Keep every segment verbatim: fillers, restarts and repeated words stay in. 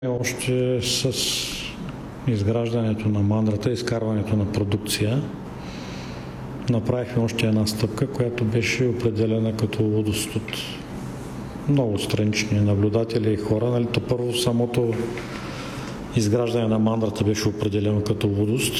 Още с изграждането на мандрата, изкарването на продукция, направихме още една стъпка, която беше определена като лудост от много странични наблюдатели и хора. Нали, то първо самото изграждане на мандрата беше определено като лудост.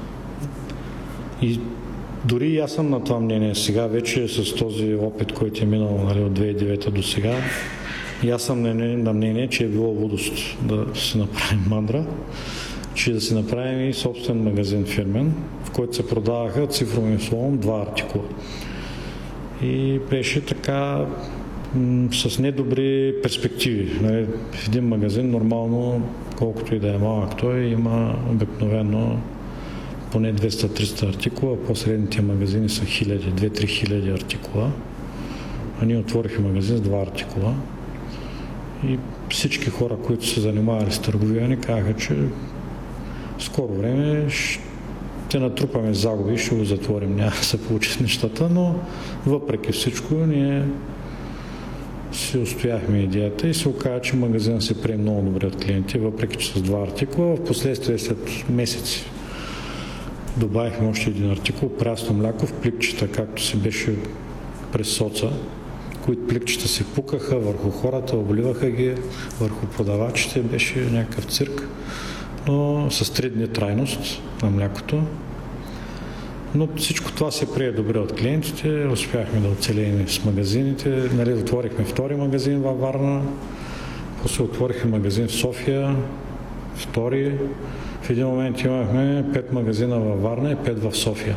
И дори и аз съм на това мнение. Сега вече с този опит, който е минал, нали, от две хиляди и девета до сега, и аз съм на мнение, че е било лудост да си направим мандра, че да си направим и собствен магазин фирмен, в който се продаваха цифровим словом два артикула. И беше така м- с недобри перспективи. Нали, в един магазин нормално, колкото и да е малък той, има обикновено поне двеста-триста артикула, по-средните магазини са хиляди, две-три хиляди артикула. А ние отворихме магазин с два артикула. И всички хора, които се занимавали с търговия, ни казаха, че в скоро време ще натрупаме загуби и ще го затворим. Няма да се получат нещата, но въпреки всичко ние си устояхме идеята и се оказа, че магазинът се прие много добре от клиенти, въпреки че с два артикула. В последствие след месеци добавихме още един артикул, прясно мляко в пликчета, както си беше през соца, които пликчета се пукаха върху хората, обливаха ги върху продавачите, беше някакъв цирк, но с три дни трайност на млякото. Но всичко това се прие добре от клиентите, успяхме да оцелеем с магазините, нали, отворихме втори магазин във Варна, после отворихме магазин в София, втори. В един момент имахме пет магазина във Варна и пет в София.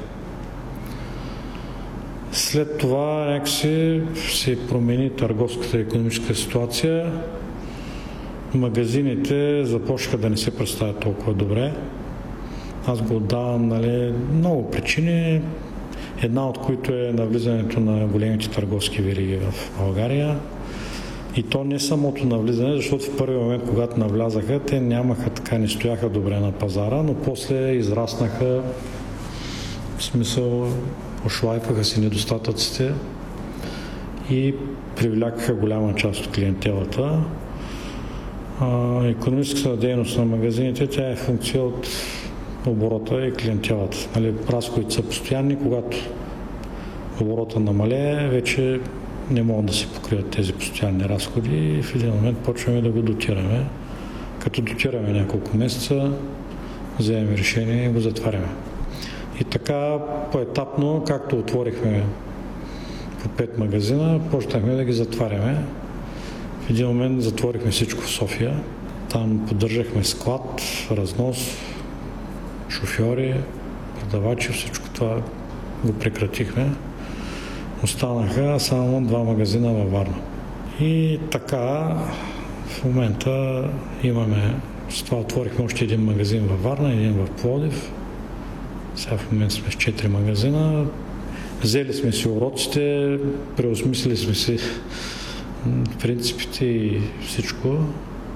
След това някакси се промени търговската и икономическа ситуация. Магазините започнаха да не се представят толкова добре. Аз го отдавам, нали, много причини, една от които е навлизането на големите търговски вериги в България. И то не самото навлизане, защото в първи момент, когато навлязаха, те нямаха така, не стояха добре на пазара, но после израснаха, в смисъл, ошлайфаха си недостатъците и привлякаха голяма част от клиентелата. А, икономическата дейност на магазините, тя е функция от оборота и клиентелата. Нали, разходите са постоянни, когато оборота намалее, вече не могат да се покрият тези постоянни разходи и в един момент почваме да го дотираме. Като дотираме няколко месеца, вземем решение и го затваряме. И така поетапно, както отворихме по пет магазина, почнахме да ги затваряме. В един момент затворихме всичко в София. Там поддържахме склад, разнос, шофьори, продавачи, всичко това го прекратихме. Останаха само два магазина във Варна. И така в момента имаме, с това отворихме още един магазин във Варна, един в Пловдив. Сега в момента сме с четири магазина. Взели сме си уроците, преосмислили сме си принципите и всичко.